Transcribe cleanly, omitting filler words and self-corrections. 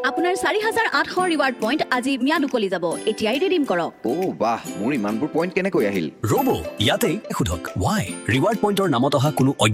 আপোনাৰ 4800 reward point আজি ম্যাদ উকলি যাব এতিয়াই ৰিডিম কৰক বাহ মোৰ ইমানবোৰ পইণ্ট কেনেকৈ আহিল ৰব ইয়াতে খুধক why ৰিৱাৰ্ড পইণ্টৰ নামত অহা কোনো